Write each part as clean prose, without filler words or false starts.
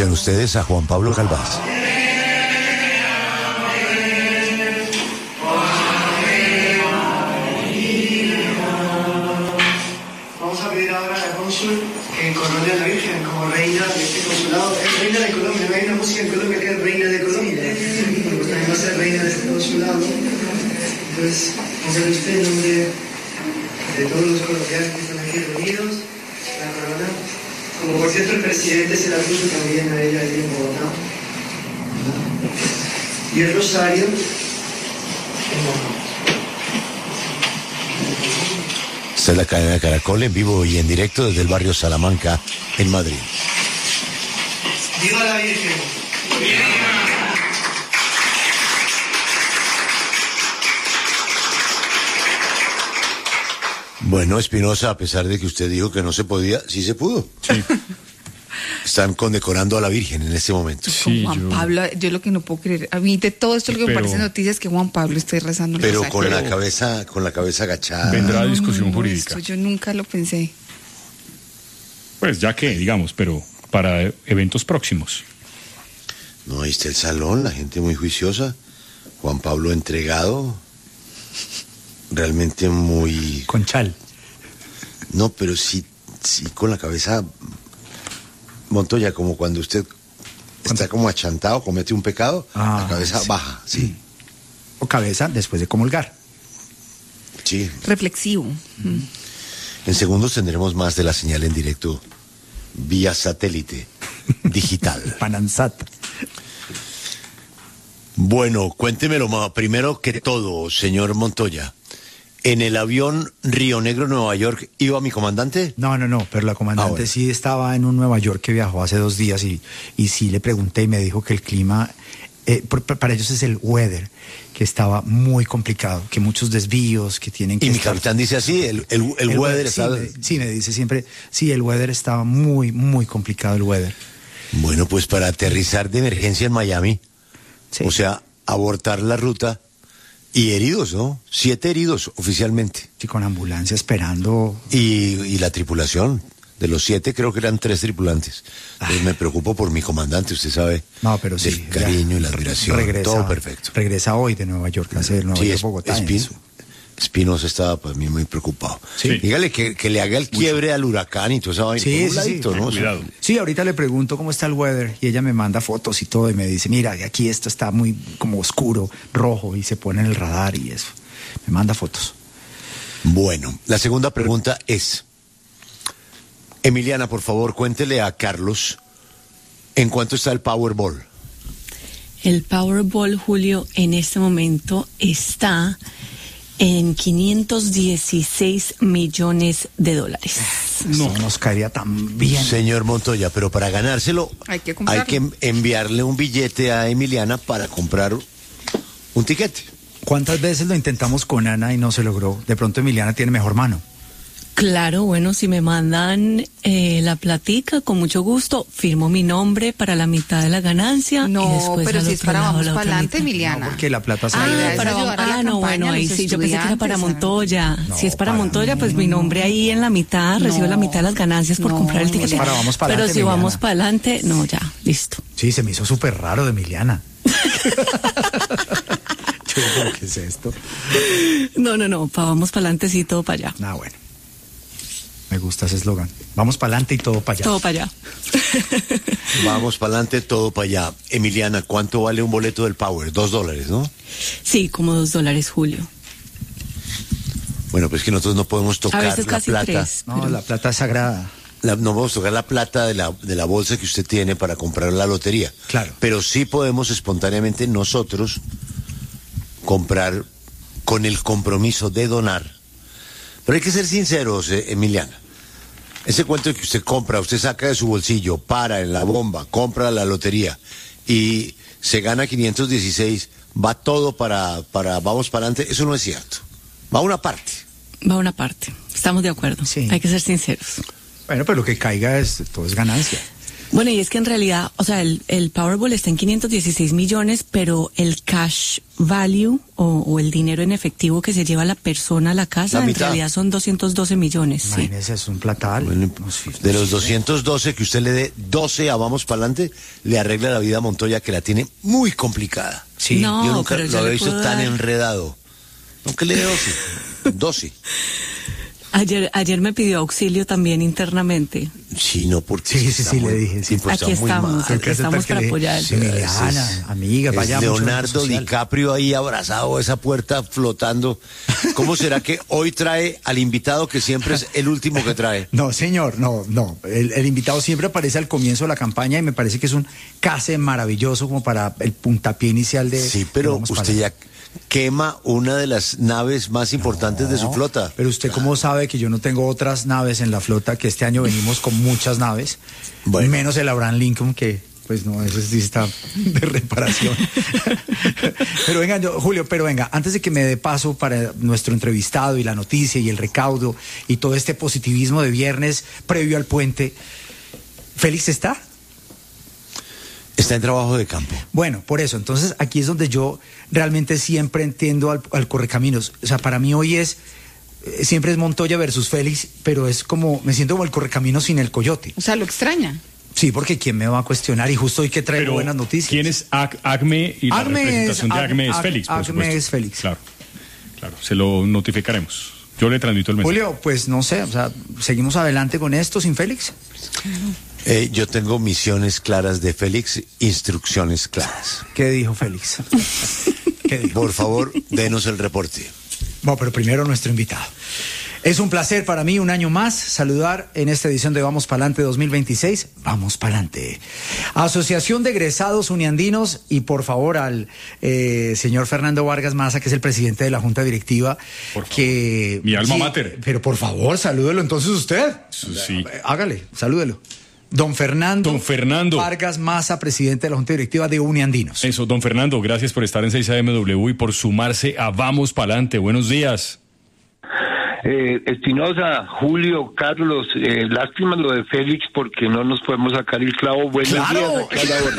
Escuchen ustedes a Juan Pablo Galvez. Vamos a pedir ahora a la cónsul que corone a la Virgen como reina de este consulado. Es reina de Colombia, no hay una música en Colombia que es reina de Colombia. Pues también va a ser reina de este consulado. Entonces, póngale usted el nombre de todos los colombianos que están aquí reunidos, la corona. Como por cierto el presidente se la puso también a ella ahí en Bogotá. Y el rosario. Esta es la cadena de Caracol en vivo y en directo desde el barrio Salamanca, en Madrid. ¡Viva la Virgen! Bueno, Espinosa, a pesar de que usted dijo que no se podía, sí se pudo. Sí. Están condecorando a la Virgen en este momento. Sí, Juan Pablo, yo lo que no puedo creer, a mí de todo esto lo que me Pero- parece noticias es que Juan Pablo esté rezando el Pero rosario. con la cabeza agachada. vendrá discusión No, jurídica. eso yo nunca lo pensé. Pues ya que, digamos, pero para eventos próximos. No, ahí está el salón, la gente muy juiciosa. Juan Pablo entregado. Realmente muy... Con chal. No, pero sí con la cabeza... Montoya, como cuando usted está como achantado, comete un pecado, la cabeza sí. baja, sí. O cabeza después de comulgar. Sí. Reflexivo. En segundos tendremos más de la señal en directo vía satélite digital. Panansat. Bueno, cuéntemelo más. Primero que todo, señor Montoya. ¿En el avión Río Negro, Nueva York, iba mi comandante? No, pero la comandante bueno. sí estaba en un Nueva York que viajó hace 2 días y sí le pregunté y me dijo que el clima, para ellos es el weather, que estaba muy complicado, que muchos desvíos, que tienen que Y mi estar... capitán dice así, el weather sí, está... me dice siempre, sí, el weather estaba muy, muy complicado, el weather. Bueno, pues para aterrizar de emergencia en Miami, Sí. o sea, abortar la ruta y heridos, ¿no? 7 heridos oficialmente. Sí, con ambulancia esperando. Y la tripulación, de los 7 creo que eran 3 tripulantes. Entonces me preocupo por mi comandante, usted sabe. No, pero sí. El cariño y la admiración, todo perfecto. Regresa hoy de Nueva York, hace el Nueva Sí, York, Bogotá. Espinosa estaba para mí muy preocupado. Sí. Dígale que le haga el quiebre al huracán y todo esa vaina. Sí, por un sí, ladito, sí. ¿no? Cuidado. Sí, ahorita le pregunto cómo está el weather y ella me manda fotos y todo y me dice, mira, aquí esto está muy como oscuro, rojo y se pone en el radar y eso. Me manda fotos. Bueno, la segunda pregunta es, Emiliana, por favor, cuéntele a Carlos en cuánto está el Powerball. El Powerball, Julio, en este momento está en $516 millones. No nos caería tan bien. Señor Montoya, pero para ganárselo Hay que comprarlo. hay que enviarle un billete a Emiliana para comprar un tiquete. ¿Cuántas veces lo intentamos con Ana y no se logró? De pronto Emiliana tiene mejor mano. Claro, bueno, si me mandan la platica, con mucho gusto, firmo mi nombre para la mitad de la ganancia. y No, después pero al si es otro para lado vamos la para otra adelante, mitad. Emiliana. Porque la plata se La idea es Para ayudar a la no, campaña, bueno, a ahí los sí, yo pensé que era para estudiantes, Montoya. No, Si es para para Montoya, mí, pues mi nombre ahí en la mitad, recibo la mitad de las ganancias por No, comprar el no, ticket. no. Para vamos para Pero adelante, si vamos Emiliana. para adelante, no, ya, listo. Sí, se me hizo súper raro de Emiliana. Yo digo, ¿qué es esto? No, vamos para adelante, sí, todo para allá. Ah, bueno. Me gusta ese eslogan. Vamos para adelante y todo para allá. Todo para allá. Vamos para adelante, todo para allá. Emiliana, ¿cuánto vale un boleto del Power? $2, ¿no? Sí, como $2, Julio. Bueno, pues que nosotros no podemos A tocar veces la casi plata. 3. No, la plata es sagrada. No podemos tocar la plata de la bolsa que usted tiene para comprar la lotería. Claro. Pero sí podemos espontáneamente nosotros comprar con el compromiso de donar. Pero hay que ser sinceros, Emiliana. Ese cuento de que usted compra, usted saca de su bolsillo, para en la bomba, compra la lotería y se gana 516, va todo para vamos para adelante, eso no es cierto. Va una parte. Va una parte. Estamos de acuerdo. Sí. Hay que ser sinceros. Bueno, pero lo que caiga todo es ganancia. Bueno, y es que en realidad, o sea, el Powerball está en 516 millones, pero el cash value o el dinero en efectivo que se lleva la persona a la casa, La en mitad. realidad son 212 millones. Sí. Imagínese, es un platal. Bueno, No, sí, de los 212 que usted le dé 12 a Vamos Pa'lante, le arregla la vida a Montoya, que la tiene muy complicada. Sí. No, Yo nunca pero lo yo había le visto puedo tan dar. enredado. Aunque le dé 12. 12. Ayer me pidió auxilio también internamente. Sí, no, porque Sí, le dije, sí. pues, Aquí está muy estamos, mal. aquí estamos para apoyar. Sí, Emiliana, Es- amiga, es vayamos. Leonardo DiCaprio ahí abrazado a esa puerta flotando. ¿Cómo será que hoy trae al invitado que siempre es el último que trae? No, señor, no. El invitado siempre aparece al comienzo de la campaña y me parece que es un case maravilloso como para el puntapié inicial de... Sí, de pero Vamos usted Pa'lante. ya quema una de las naves más importantes de su No, flota. Pero usted cómo sabe que yo no tengo otras naves en la flota, que este año venimos con muchas naves, Bueno. menos el Abraham Lincoln, que pues no, ese sí está de reparación. Pero venga, Julio, antes de que me dé paso para nuestro entrevistado y la noticia y el recaudo y todo este positivismo de viernes previo al puente, ¿Félix está? Está en trabajo de campo. Bueno, por eso, entonces aquí es donde yo realmente siempre entiendo al Correcaminos. O sea, para mí hoy siempre es Montoya versus Félix, pero es como, me siento como el Correcaminos sin el coyote. O sea, lo extraña. Sí, porque ¿quién me va a cuestionar? Y justo hoy que traigo Pero, buenas noticias. ¿quién es Acme? Y la Acme representación es- de Acme es Ac- Félix, por Acme supuesto. es Félix. Claro, se lo notificaremos. Yo le transmito el mensaje. Julio, pues no sé, o sea, ¿seguimos adelante con esto sin Félix? Yo tengo misiones claras de Félix, instrucciones claras. ¿Qué dijo Félix? ¿Qué dijo? Por favor, denos el reporte. Bueno, pero primero nuestro invitado. Es un placer para mí un año más saludar en esta edición de Vamos Pa'lante 2026. Vamos Pa'lante. Asociación de Egresados Uniandinos y por favor al señor Fernando Vargas Maza, que es el presidente de la Junta Directiva. Por favor. Que Mi alma sí, mater. Pero por favor, salúdelo entonces usted. Sí. Hágale, salúdelo. Don Fernando Vargas Maza, presidente de la Junta Directiva de Uniandinos. Eso, don Fernando, gracias por estar en 6AMW y por sumarse a Vamos Pa'lante. Buenos días. Espinosa, Julio, Carlos, lástima lo de Félix porque no nos podemos sacar el clavo. Buenos ¡Claro! días, aquí a la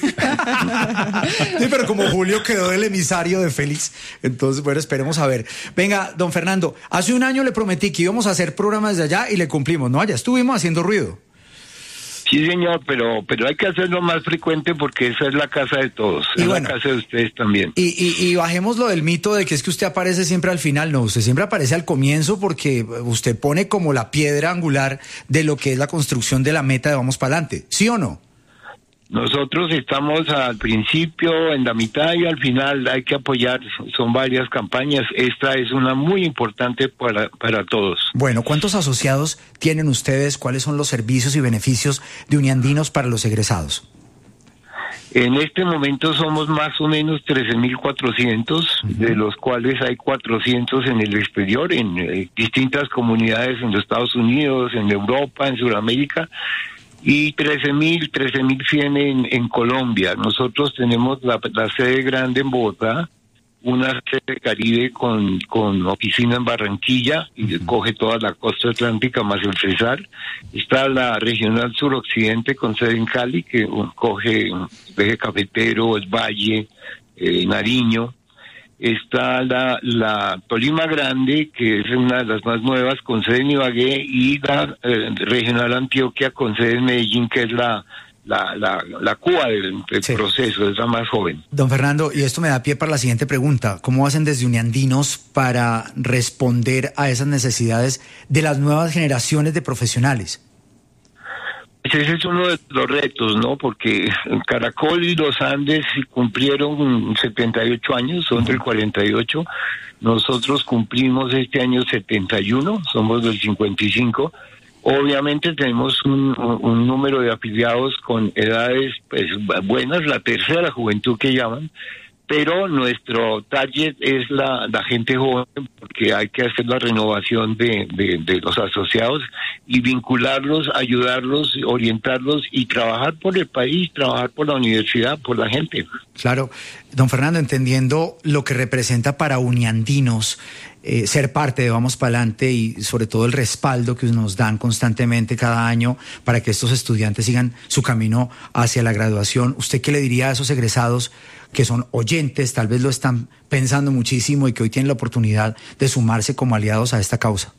orden. Sí, pero como Julio quedó el emisario de Félix, entonces, bueno, esperemos a ver. Venga, don Fernando, hace un año le prometí que íbamos a hacer programas de allá y le cumplimos, ¿no? Allá estuvimos haciendo ruido. Sí, señor, pero hay que hacerlo más frecuente porque esa es la casa de todos, Y es bueno, la casa de ustedes también. Y bajemos lo del mito de que es que usted aparece siempre al final. No, usted siempre aparece al comienzo porque usted pone como la piedra angular de lo que es la construcción de la meta de Vamos Pa'lante. ¿Sí o no? Nosotros estamos al principio, en la mitad y al final hay que apoyar, son varias campañas, esta es una muy importante para todos. Bueno, ¿cuántos asociados tienen ustedes? ¿Cuáles son los servicios y beneficios de Uniandinos para los egresados? En este momento somos más o menos 13.400, de los cuales hay 400 en el exterior, en distintas comunidades en los Estados Unidos, en Europa, en Sudamérica, y 13.100 en Colombia. Nosotros tenemos la sede grande en Bogotá, una sede Caribe con oficina en Barranquilla y coge toda la costa atlántica más el Cesar. Está la regional suroccidente con sede en Cali que coge el eje cafetero, el Valle, Nariño. Está la Tolima Grande, que es una de las más nuevas, con sede en Ibagué, y la regional Antioquia con sede en Medellín, que es la Cuba del Sí. proceso, es la más joven. Don Fernando, y esto me da pie para la siguiente pregunta. ¿Cómo hacen desde Uniandinos para responder a esas necesidades de las nuevas generaciones de profesionales? Ese es uno de los retos, ¿no? Porque Caracol y los Andes cumplieron 78 años, son del 48. Nosotros cumplimos este año 71, somos del 55. Obviamente tenemos un número de afiliados con edades pues buenas, la tercera juventud que llaman, pero nuestro target es la gente joven, porque hay que hacer la renovación de los asociados y vincularlos, ayudarlos, orientarlos y trabajar por el país, trabajar por la universidad, por la gente. Claro, don Fernando, entendiendo lo que representa para Uniandinos ser parte de Vamos Pa'lante y sobre todo el respaldo que nos dan constantemente cada año para que estos estudiantes sigan su camino hacia la graduación. ¿Usted qué le diría a esos egresados que son oyentes, tal vez lo están pensando muchísimo y que hoy tienen la oportunidad de sumarse como aliados a esta causa?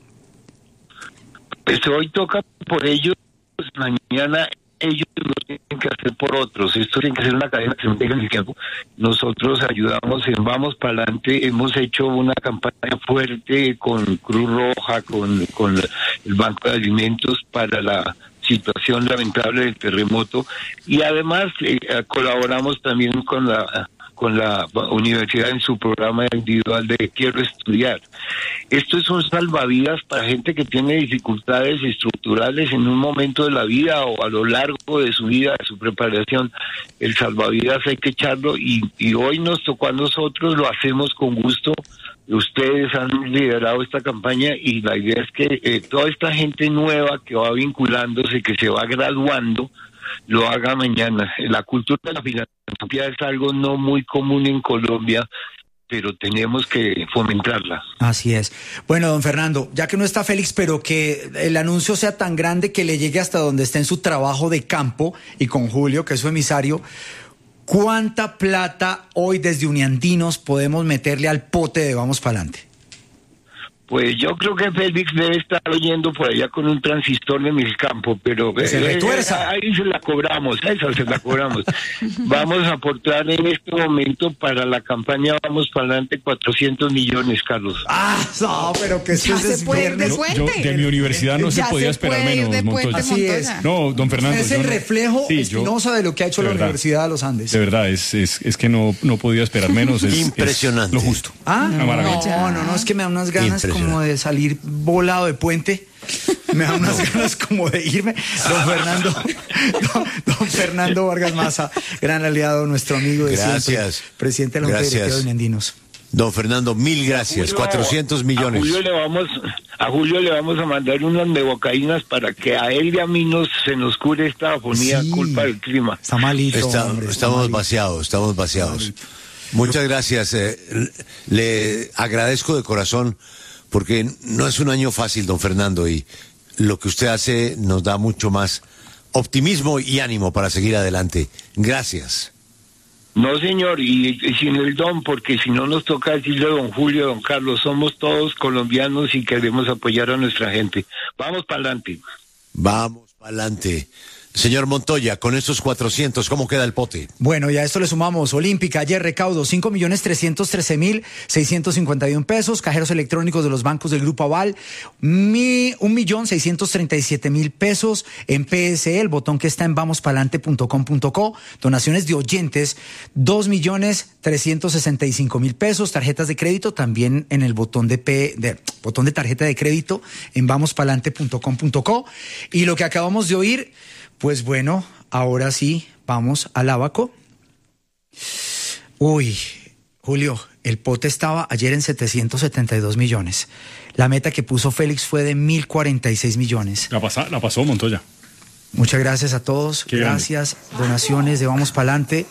Pues hoy toca por ellos, mañana ellos lo tienen que hacer por otros. Esto tiene que ser una cadena que se mantenga en el tiempo. Nosotros ayudamos en Vamos Pa'lante, hemos hecho una campaña fuerte con Cruz Roja, con el Banco de Alimentos para la situación lamentable del terremoto, y además colaboramos también con la universidad en su programa individual de Quiero Estudiar. Esto es un salvavidas para gente que tiene dificultades estructurales en un momento de la vida o a lo largo de su vida, de su preparación. El salvavidas hay que echarlo y hoy nos tocó a nosotros, lo hacemos con gusto. Ustedes han liderado esta campaña y la idea es que toda esta gente nueva que va vinculándose, que se va graduando, lo haga mañana. La cultura de la filantropía es algo no muy común en Colombia, pero tenemos que fomentarla. Así es. Bueno, don Fernando, ya que no está Félix, pero que el anuncio sea tan grande que le llegue hasta donde esté en su trabajo de campo y con Julio, que es su emisario, ¿cuánta plata hoy desde Uniandinos podemos meterle al pote de Vamos Pa'lante? Pues yo creo que Félix debe estar oyendo por allá con un transistor de Milcampo, pero se retuerza. Ahí se la cobramos, esa se la cobramos. Vamos a aportar en este momento para la campaña Vamos Pa'lante 400 millones, Carlos. No, pero que Ya se puede ir de puente. Yo de mi universidad no se Ya podía se esperar puede ir menos, de puente, Montoya. Así es. Montoya. No, don Fernando. Es el reflejo espinoso de lo que ha hecho la Universidad de los Andes. De verdad, es que no podía esperar menos. Impresionante. Es lo justo. Una maravilla. No, es que me da unas ganas como de salir volado de puente. Me da unas ganas como de irme. Don Fernando Vargas Maza, gran aliado, nuestro amigo de siempre, presidente de la Junta Directiva de Uniandinos. Don Fernando, mil gracias. 400 millones. A Julio le vamos a mandar unas nevocaínas para que a él y a mí se nos cure esta afonía, culpa del clima. Está malito, estamos vaciados. Muchas gracias. Le agradezco de corazón porque no es un año fácil, don Fernando, y lo que usted hace nos da mucho más optimismo y ánimo para seguir adelante. Gracias. No, señor, y sin el don, porque si no nos toca decirle don Julio, don Carlos, somos todos colombianos y queremos apoyar a nuestra gente. Vamos para adelante. Vamos para adelante. Señor Montoya, con estos 400, ¿cómo queda el pote? Bueno, ya a esto le sumamos Olímpica, ayer recaudo 5.313.651 pesos, cajeros electrónicos de los bancos del Grupo Aval, 1.637.000 pesos, en PSE, el botón que está en vamospalante.com.co, donaciones de oyentes, 2.365.000 pesos, tarjetas de crédito, también en el botón botón de tarjeta de crédito en vamospalante.com.co, y lo que acabamos de oír. Pues bueno, ahora sí, vamos al Abaco. Uy, Julio, el pote estaba ayer en 772 millones. La meta que puso Félix fue de 1.046 millones. La pasó Montoya. Muchas gracias a todos. Qué gracias. Grande. Donaciones de Vamos Pa'lante.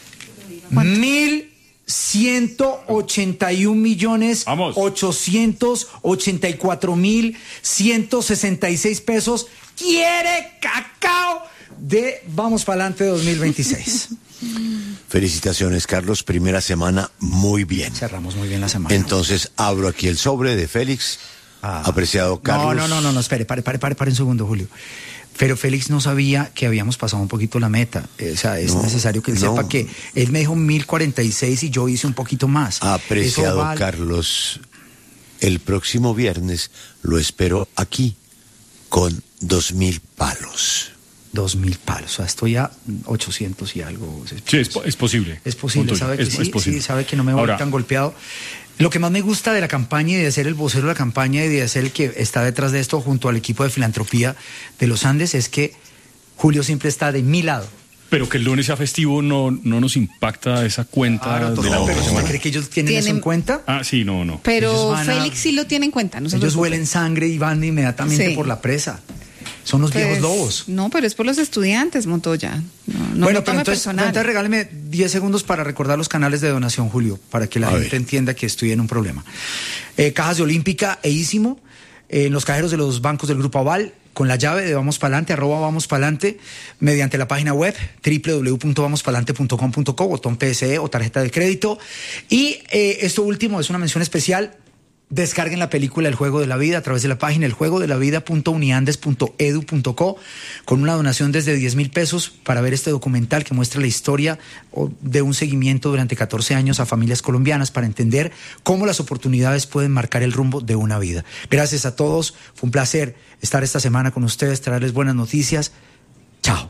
1.181.884.166 pesos. Quiere cacao de Vamos Pa'lante 2026. Felicitaciones, Carlos. Primera semana muy bien. Cerramos muy bien la semana. Entonces abro aquí el sobre de Félix. Apreciado Carlos. No, espere, pare un segundo, Julio. Pero Félix no sabía que habíamos pasado un poquito la meta. O sea, es necesario que él sepa que él me dijo 1.046 y yo hice un poquito más. Apreciado Carlos, el próximo viernes lo espero aquí con 2.000 palos. 2.000 palos, o sea, estoy a 800 y algo. Sí, es posible. Es posible, Montoya, sabe que es posible. Sí, sabe que no me voy tan golpeado. Lo que más me gusta de la campaña y de ser el vocero de la campaña y de ser el que está detrás de esto junto al equipo de filantropía de los Andes es que Julio siempre está de mi lado. Pero que el lunes sea festivo no nos impacta esa cuenta de la otra semana. ¿Cree que ellos tienen eso en cuenta? Sí, no. Pero Félix sí lo tiene en cuenta. Ellos huelen sangre y van inmediatamente por la presa. Son los viejos Pues, lobos. No, pero es por los estudiantes, Montoya. No Bueno, lo pero tome entonces personal. regáleme 10 segundos para recordar los canales de donación, Julio, para que la gente entienda que estoy en un problema. Cajas de Olímpica e Ísimo, en los cajeros de los bancos del Grupo Aval, con la llave de Vamos Palante, @VamosPalante, mediante la página web www.vamospalante.com.co, botón PSE o tarjeta de crédito. Y esto último es una mención especial. Descarguen la película El Juego de la Vida a través de la página eljuegodelavida.uniandes.edu.co con una donación desde 10,000 pesos para ver este documental que muestra la historia de un seguimiento durante 14 años a familias colombianas para entender cómo las oportunidades pueden marcar el rumbo de una vida. Gracias a todos. Fue un placer estar esta semana con ustedes, traerles buenas noticias. Chao.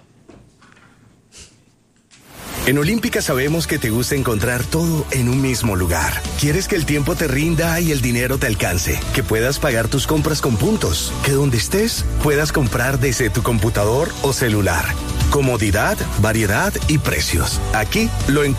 En Olímpica sabemos que te gusta encontrar todo en un mismo lugar. Quieres que el tiempo te rinda y el dinero te alcance, que puedas pagar tus compras con puntos, que donde estés puedas comprar desde tu computador o celular. Comodidad, variedad y precios. Aquí lo encuentras.